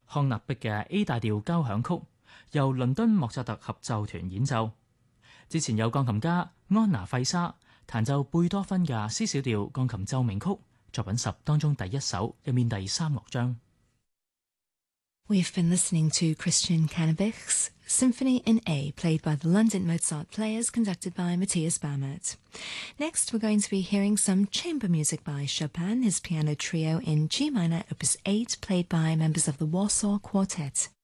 康納碧嘅 A 大調交響曲，由倫敦莫扎特合奏團演奏。之前有鋼琴家安娜費莎彈奏貝多芬嘅 C 小調鋼琴奏鳴曲，作品10當中第1首，入面第3樂章。 We've been listening to Christian Canabich's Symphony in A, played by the London Mozart Players, conducted by Matthias Bamert. Next, we're going to be hearing some chamber music by Chopin, his piano trio in G minor, opus 8, played by members of the Warsaw Quartet.